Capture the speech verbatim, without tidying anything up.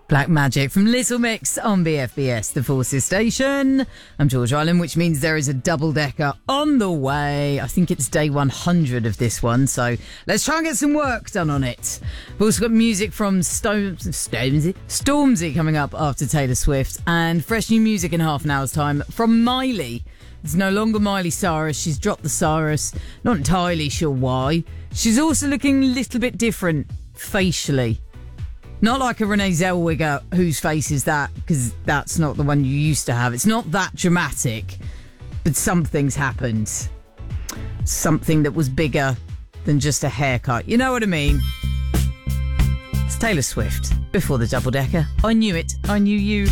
Black Magic from Little Mix on B F B S, the Forces Station. I'm George Island, which means there is a double-decker on the way. I think it's day one hundred of this one, so let's try and get some work done on it. We've also got music from Storm- Stormzy, Stormzy coming up after Taylor Swift, and fresh new music in half an hour's time from Miley. It's no longer Miley Cyrus. She's dropped the Cyrus. Not entirely sure why. She's also looking a little bit different facially. Not like a Renee Zellweger, whose face is that, because that's not the one you used to have. It's not that dramatic, but something's happened. Something that was bigger than just a haircut. You know what I mean? It's Taylor Swift, before the double-decker. I knew it. I knew you.